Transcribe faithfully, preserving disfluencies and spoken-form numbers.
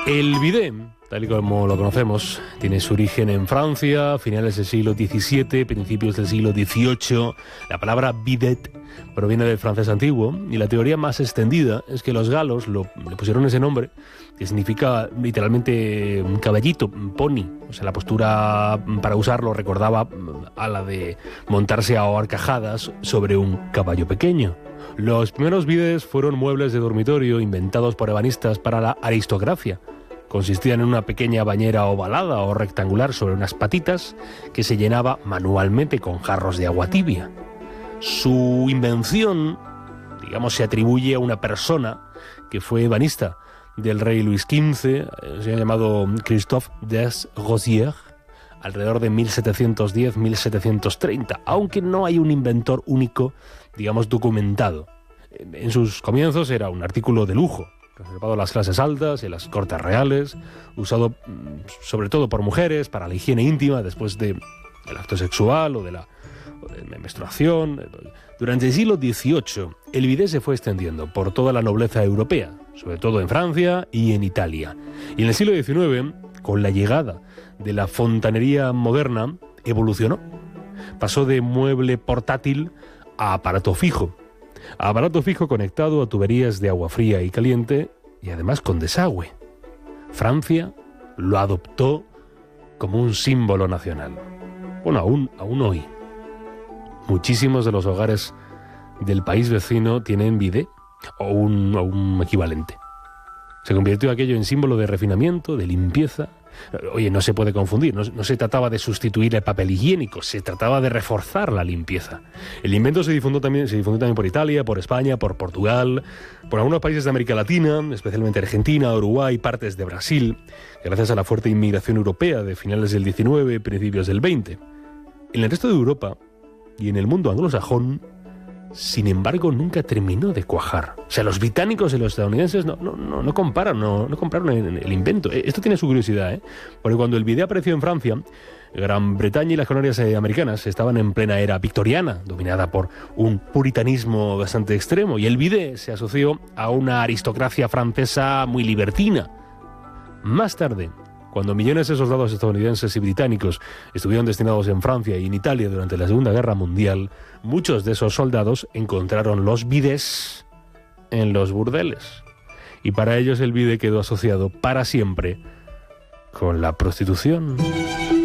El bidet, tal y como lo conocemos, tiene su origen en Francia, finales del siglo diecisiete, principios del siglo dieciocho. La palabra bidet proviene del francés antiguo y la teoría más extendida es que los galos lo, le pusieron ese nombre, que significa literalmente un caballito, un pony. O sea, la postura para usarlo recordaba a la de montarse a horcajadas sobre un caballo pequeño. Los primeros bidets fueron muebles de dormitorio inventados por ebanistas para la aristocracia. Consistían en una pequeña bañera ovalada o rectangular sobre unas patitas que se llenaba manualmente con jarros de agua tibia. Su invención, digamos, se atribuye a una persona que fue ebanista del rey Luis quince, se ha llamado Christophe des Rosières, alrededor de mil setecientos diez a mil setecientos treinta, aunque no hay un inventor único, digamos, documentado. En sus comienzos era un artículo de lujo, reservado a las clases altas y a las cortes reales, usado sobre todo por mujeres para la higiene íntima después del acto sexual o de la, o de la menstruación. Durante el siglo dieciocho, el bidet se fue extendiendo por toda la nobleza europea, sobre todo en Francia y en Italia. Y en el siglo diecinueve, con la llegada de la fontanería moderna, evolucionó. Pasó de mueble portátil a aparato fijo. A aparato fijo conectado a tuberías de agua fría y caliente y además con desagüe. Francia lo adoptó como un símbolo nacional. Bueno, aún, aún hoy. Muchísimos de los hogares del país vecino tienen bidet o un, o un equivalente. Se convirtió aquello en símbolo de refinamiento, de limpieza. Oye, no se puede confundir, no, no se trataba de sustituir el papel higiénico, se trataba de reforzar la limpieza. El invento se difundió también, se difundió también por Italia, por España, por Portugal, por algunos países de América Latina, especialmente Argentina, Uruguay, partes de Brasil, gracias a la fuerte inmigración europea de finales del diecinueve y principios del veinte. En el resto de Europa y en el mundo anglosajón, sin embargo, nunca terminó de cuajar. O sea, los británicos y los estadounidenses no, no, no, no comparan, no, no compraron el, el invento. Esto tiene su curiosidad, ¿eh? Porque cuando el bidet apareció en Francia, Gran Bretaña y las colonias americanas estaban en plena era victoriana, dominada por un puritanismo bastante extremo, y el bidet se asoció a una aristocracia francesa muy libertina. Más tarde, cuando millones de soldados estadounidenses y británicos estuvieron destinados en Francia y en Italia durante la Segunda Guerra Mundial, muchos de esos soldados encontraron los bidets en los burdeles. Y para ellos el bidet quedó asociado para siempre con la prostitución.